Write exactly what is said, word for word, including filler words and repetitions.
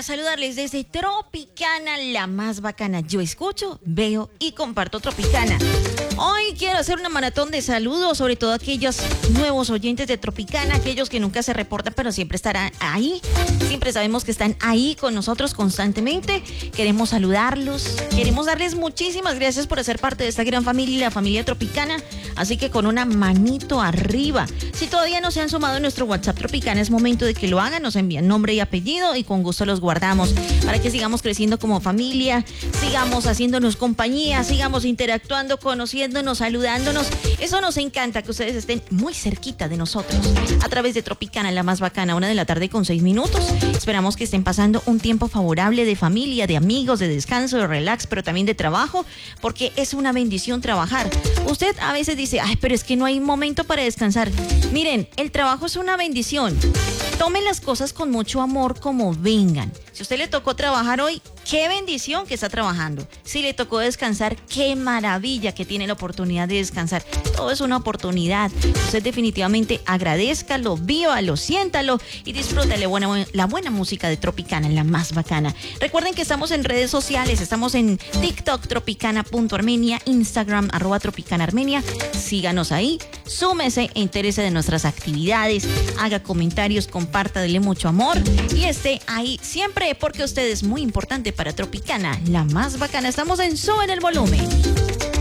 para saludarles desde Tropicana, la más bacana. Yo escucho, veo y comparto Tropicana. Hoy quiero hacer una maratón de saludos, sobre todo a aquellos nuevos oyentes de Tropicana, aquellos que nunca se reportan, pero siempre estarán ahí. Siempre sabemos que están ahí con nosotros constantemente. Queremos saludarlos, queremos darles muchísimas gracias por hacer parte de esta gran familia, la familia Tropicana. Así que con una manito arriba. Si todavía no se han sumado a nuestro WhatsApp Tropicana, es momento de que lo hagan. Nos envían nombre y apellido y con gusto los guardamos para que sigamos creciendo como familia, sigamos haciéndonos compañía, sigamos interactuando, conociéndonos, saludándonos. Eso nos encanta, que ustedes estén muy cerquita de nosotros a través de Tropicana, la más bacana, una de la tarde con seis minutos. Esperamos que estén pasando un tiempo favorable de familia, de amigos, de descanso, de relax, pero también de trabajo, porque es una bendición trabajar. Usted a veces dice, ay, pero es que no hay momento para descansar. Miren, el trabajo es una bendición. Tomen las cosas con mucho amor como vengan. Si a usted le tocó trabajar hoy, qué bendición que está trabajando. Si le tocó descansar, qué maravilla que tiene la oportunidad de descansar. Todo es una oportunidad. Usted definitivamente agradézcalo, vívalo, siéntalo y disfrútale buena, la buena música de Tropicana, la más bacana. Recuerden que estamos en redes sociales, estamos en TikTok, tropicana punto armenia, Instagram, arroba tropicana armenia. Síganos ahí, súmese e interese de nuestras actividades, haga comentarios, comparta, dele mucho amor y esté ahí siempre porque usted es muy importante para Tropicana, la más bacana. Estamos en Suben el Volumen.